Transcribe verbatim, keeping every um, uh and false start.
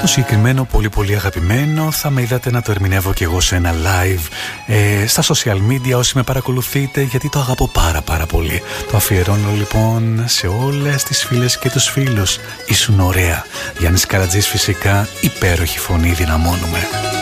Το συγκεκριμένο πολύ πολύ αγαπημένο θα με είδατε να το ερμηνεύω κι εγώ σε ένα live ε, στα social media όσοι με παρακολουθείτε, γιατί το αγαπώ πάρα πάρα πολύ. Το αφιερώνω λοιπόν σε όλες τις φίλες και τους φίλους. Ήσουν ωραία. Γιάννης Καρατζής φυσικά, υπέροχη φωνή, δυναμώνουμε.